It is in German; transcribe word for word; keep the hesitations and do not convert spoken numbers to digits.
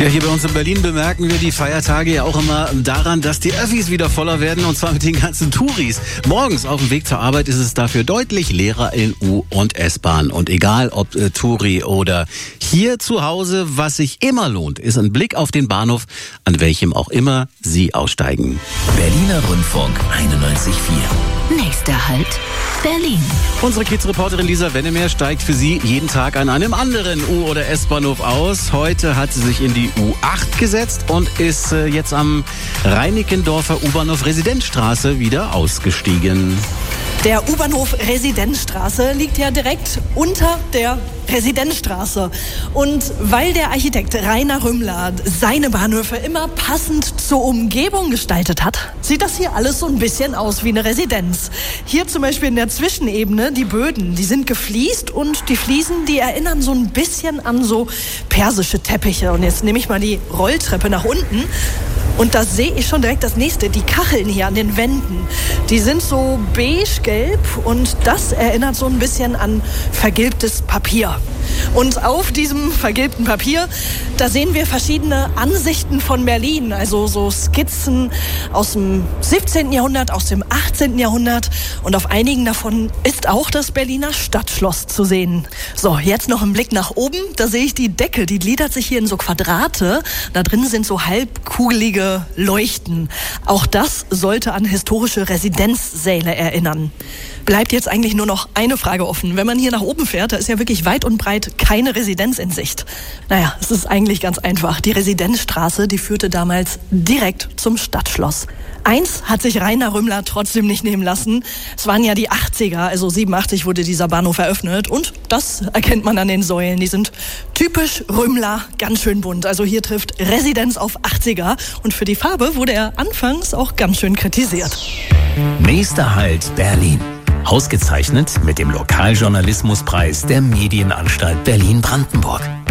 Ja, hier bei uns in Berlin bemerken wir die Feiertage ja auch immer daran, dass die Öffis wieder voller werden, und zwar mit den ganzen Touris. Morgens auf dem Weg zur Arbeit ist es dafür deutlich leerer in U- und S-Bahn. Und egal ob äh, Touri oder hier zu Hause, was sich immer lohnt, ist ein Blick auf den Bahnhof, an welchem auch immer Sie aussteigen. Berliner Rundfunk einundneunzig Komma vier. Nächster Halt, Berlin. Unsere Kids-Reporterin Lisa Wennemer steigt für Sie jeden Tag an einem anderen U- oder S-Bahnhof aus. Heute hat sie sich in die U acht gesetzt und ist äh, jetzt am Reinickendorfer U-Bahnhof Residenzstraße wieder ausgestiegen. Der U-Bahnhof Residenzstraße liegt ja direkt unter der Residenzstraße. Und weil der Architekt Rainer Rümmler seine Bahnhöfe immer passend zur Umgebung gestaltet hat, sieht das hier alles so ein bisschen aus wie eine Residenz. Hier zum Beispiel in der Zwischenebene, die Böden, die sind gefliest, und die Fliesen, die erinnern so ein bisschen an so persische Teppiche. Und jetzt nehme ich mal die Rolltreppe nach unten. Und da sehe ich schon direkt das nächste, die Kacheln hier an den Wänden. Die sind so beige-gelb, und das erinnert so ein bisschen an vergilbtes Papier. Und auf diesem vergilbten Papier, da sehen wir verschiedene Ansichten von Berlin, also so Skizzen aus dem siebzehnten Jahrhundert, aus dem achtzehnten Jahrhundert, und auf einigen davon ist auch das Berliner Stadtschloss zu sehen. So, jetzt noch ein Blick nach oben, da sehe ich die Decke, die gliedert sich hier in so Quadrate, da drin sind so halbkugelige Leuchten. Auch das sollte an historische Residenzsäle erinnern. Bleibt jetzt eigentlich nur noch eine Frage offen. Wenn man hier nach oben fährt, da ist ja wirklich weit und breit keine Residenz in Sicht. Naja, es ist eigentlich ganz einfach. Die Residenzstraße, die führte damals direkt zum Stadtschloss. Eins hat sich Rainer Rümmler trotzdem nicht nehmen lassen. Es waren ja die achtziger, also siebenundachtzig wurde dieser Bahnhof eröffnet, und das erkennt man an den Säulen. Die sind typisch Rümmler, ganz schön bunt. Also hier trifft Residenz auf achtziger, und für die Farbe wurde er anfangs auch ganz schön kritisiert. Nächster Halt, Berlin. Ausgezeichnet mit dem Lokaljournalismuspreis der Medienanstalt Berlin-Brandenburg.